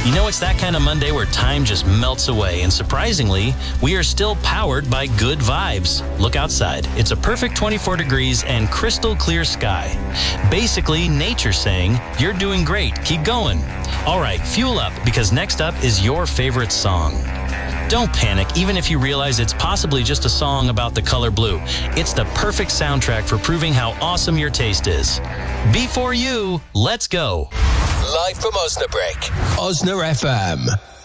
You know, it's that kind of Monday where time just melts away, and surprisingly, we are still powered by good vibes. Look outside. It's a perfect 24 degrees and crystal clear sky. Basically, nature saying, you're doing great, keep going. All right, fuel up, because next up is your favorite song. Don't panic, even if you realize it's possibly just a song about the color blue. It's the perfect soundtrack for proving how awesome your taste is. Before you, let's go. Live from Osnabrück, Osna FM.